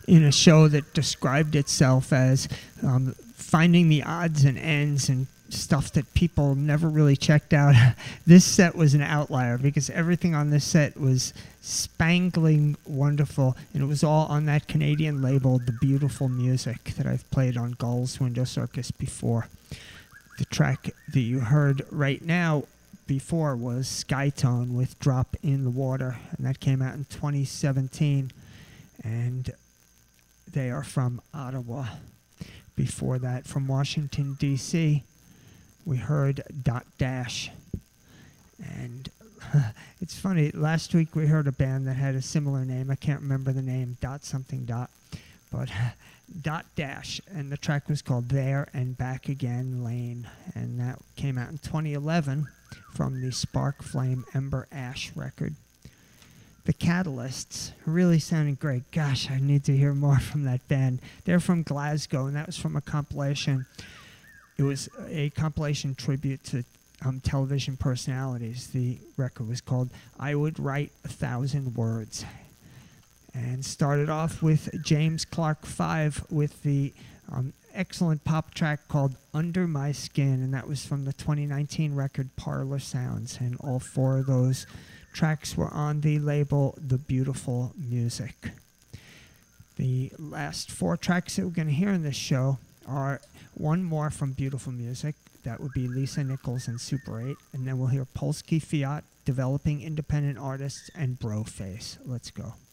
in a show that described itself as finding the odds and ends and stuff that people never really checked out. This set was an outlier because everything on this set was spangling wonderful, and it was all on that Canadian label, The Beautiful Music, that I've played on Gull's Window Circus before. The track that you heard right now before was Skytone with Drop in the Water, and that came out in 2017, and they are from Ottawa. Before that, from Washington, D.C., we heard Dot Dash. And it's funny, last week we heard a band that had a similar name. I can't remember the name, Dot something Dot, but Dot Dash. And the track was called There and Back Again Lane. And that came out in 2011 from the Spark Flame Ember Ash record. The Catalysts, really sounding great. Gosh, I need to hear more from that band. They're from Glasgow, and that was from a compilation. It was a compilation tribute to television personalities. The record was called I Would Write 1,000 Words. And started off with James Clark 5 with the excellent pop track called Under My Skin, and that was from the 2019 record Parlor Sounds. And all four of those tracks were on the label The Beautiful Music. The last four tracks that we're going to hear in this show are one more from Beautiful Music. That would be Lisa Nichols and Super 8. And then we'll hear Polsky Fiat, Developing Independent Artists, and Broface. Let's go.